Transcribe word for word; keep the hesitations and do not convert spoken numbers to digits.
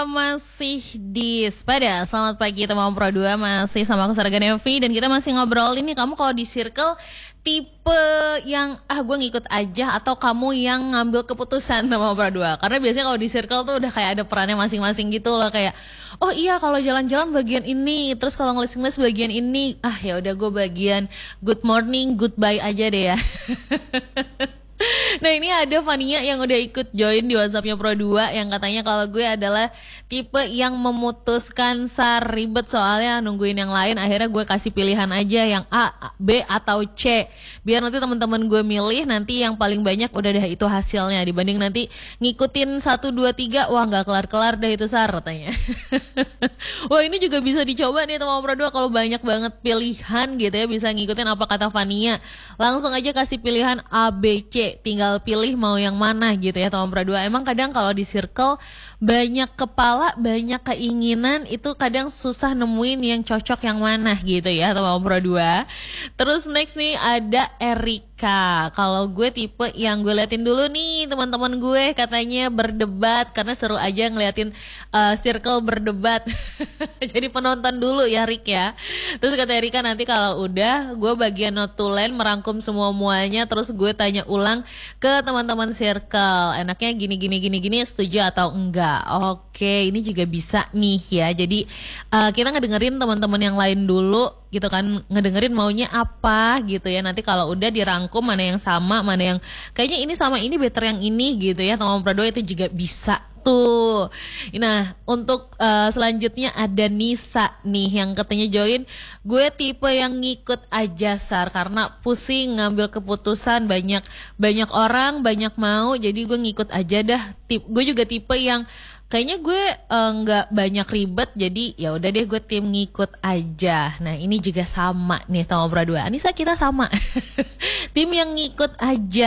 Masih di Spada. Selamat pagi teman Pro dua. Masih sama aku Sarah Ganevi. Dan kita masih ngobrol ini. Kamu kalau di circle tipe yang ah gue ngikut aja, atau kamu yang ngambil keputusan sama Pro dua? Karena biasanya kalau di circle tuh udah kayak ada perannya masing-masing gitu loh. Kayak oh iya kalau jalan-jalan bagian ini, terus kalau ngelis-ngelis bagian ini. Ah ya udah gue bagian good morning, goodbye aja deh ya. Nah ini ada Fania yang udah ikut join di WhatsAppnya Pro dua, yang katanya kalau gue adalah tipe yang memutuskan sar ribet soalnya nungguin yang lain. Akhirnya gue kasih pilihan aja yang A, B atau C, biar nanti teman-teman gue milih, nanti yang paling banyak udah dah itu hasilnya, dibanding nanti ngikutin satu dua tiga, wah nggak kelar-kelar dah itu sar katanya. Wah ini juga bisa dicoba nih teman Pro dua, kalau banyak banget pilihan gitu ya, bisa ngikutin apa kata Fania. Langsung aja kasih pilihan A, B, C, tinggal pilih mau yang mana gitu ya teman Pro dua. Emang kadang kalau di circle banyak kepala, banyak keinginan, itu kadang susah nemuin yang cocok yang mana gitu ya teman Pro dua. Terus next nih ada Erika. Kalau gue tipe yang gue liatin dulu nih teman-teman gue, katanya berdebat karena seru aja ngeliatin uh, circle berdebat. Jadi penonton dulu ya Rik ya. Terus kata Erika, nanti kalau udah gue bagian notulen merangkum semua muanya, terus gue tanya ulang ke teman-teman circle, enaknya gini gini gini gini, setuju atau enggak. Oke, ini juga bisa nih ya. Jadi uh, kita ngedengerin teman-teman yang lain dulu gitu kan, ngedengerin maunya apa gitu ya. Nanti kalau udah dirangkum mana yang sama, mana yang kayaknya ini sama ini better yang ini gitu ya teman Pro dua, itu juga bisa tuh. Nah untuk uh, selanjutnya ada Nisa nih yang katanya join. Gue tipe yang ngikut aja sar, karena pusing ngambil keputusan, banyak banyak orang banyak mau, jadi gue ngikut aja dah. Tip, gue juga tipe yang kayaknya gue nggak uh, banyak ribet, jadi ya udah deh gue tim ngikut aja. Nah ini juga sama nih teman Pro dua. Anissa kita sama. Tim yang ngikut aja.